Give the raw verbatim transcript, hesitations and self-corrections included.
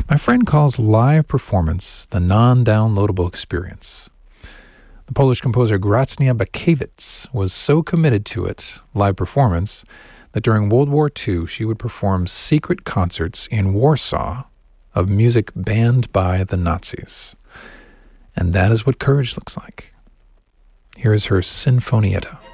My friend calls live performance the non-downloadable experience. The Polish composer Grażyna Bakiewicz was so committed to it, live performance, that during World War Two she would perform secret concerts in Warsaw of music banned by the Nazis. And that is what courage looks like. Here is her Sinfonietta.